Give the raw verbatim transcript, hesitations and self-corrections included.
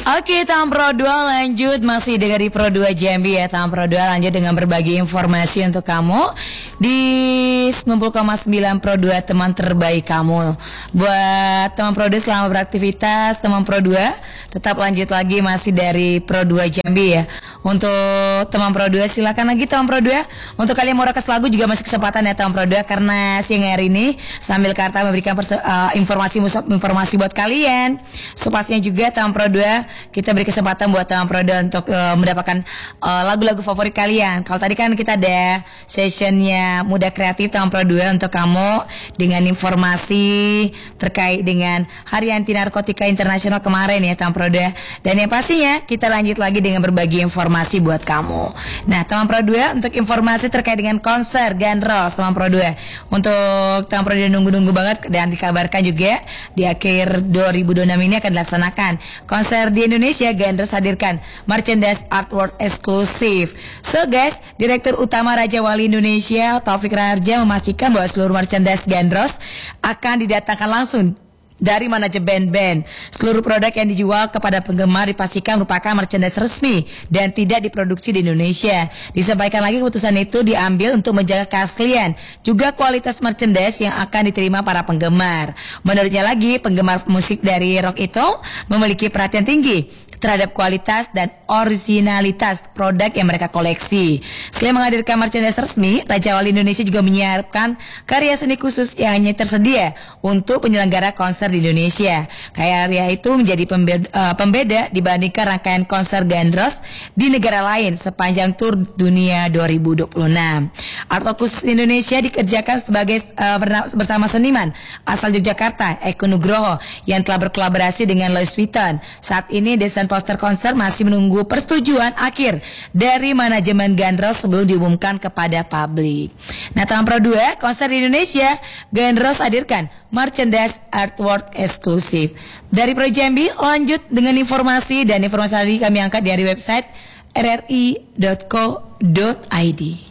Oke, Tahun Pro dua lanjut masih dari Pro dua Jambi ya. Tahun Pro dua lanjut dengan berbagi informasi untuk kamu di sembilan puluh koma sembilan Pro dua, teman terbaik kamu. Buat teman Pro dua selama beraktivitas, teman Pro dua tetap lanjut lagi masih dari Pro dua Jambi ya. Untuk teman Pro dua silakan lagi teman Pro dua. Untuk kalian mau request lagu juga masih kesempatan ya teman Pro dua, karena siang hari ini sambil Karta memberikan perse- uh, informasi informasi buat kalian. Supasnya juga teman Pro dua kita beri kesempatan buat teman Pro dua untuk uh, mendapatkan uh, lagu-lagu favorit kalian. Kalau tadi kan kita ada sessionnya Muda Kreatif teman Pro dua untuk kamu dengan informasi terkait dengan Hari Anti Narkotika Internasional kemarin ya teman Pro dua. Dan yang pastinya kita lanjut lagi dengan berbagi informasi buat kamu. Nah teman Pro dua, untuk informasi terkait dengan konser Gandros teman Pro dua, untuk teman Pro dua nunggu-nunggu banget dan dikabarkan juga di akhir dua ribu dua puluh enam ini akan dilaksanakan konser di Indonesia. Gandros hadirkan merchandise artwork eksklusif. So guys, Direktur Utama Raja Wali Indonesia Taufik Raharja memastikan bahwa seluruh merchandise Gandros akan didatangkan langsung dari manajemen band. Seluruh produk yang dijual kepada penggemar dipastikan merupakan merchandise resmi dan tidak diproduksi di Indonesia. Disampaikan lagi keputusan itu diambil untuk menjaga keaslian juga kualitas merchandise yang akan diterima para penggemar. Menurutnya lagi, penggemar musik dari rock itu memiliki perhatian tinggi terhadap kualitas dan originalitas produk yang mereka koleksi. Selain menghadirkan merchandise resmi, Raja Wali Indonesia juga menyiapkan karya seni khusus yang hanya tersedia untuk penyelenggara konser di Indonesia. Karya itu menjadi pembeda, uh, pembeda dibandingkan rangkaian konser Gandros di negara lain sepanjang tur dunia dua ribu dua puluh enam. Artwork khusus Indonesia dikerjakan sebagai uh, bersama seniman asal Yogyakarta, Eko Nugroho, yang telah berkolaborasi dengan Louis Vuitton. Saat ini desain poster konser masih menunggu persetujuan akhir dari manajemen Gandros sebelum diumumkan kepada publik. Nah, tahun Pro dua konser di Indonesia, Gandros hadirkan merchandise artwork eksklusif. Dari Pro Jambi lanjut dengan informasi, dan informasi tadi kami angkat dari website r r i dot co dot i d.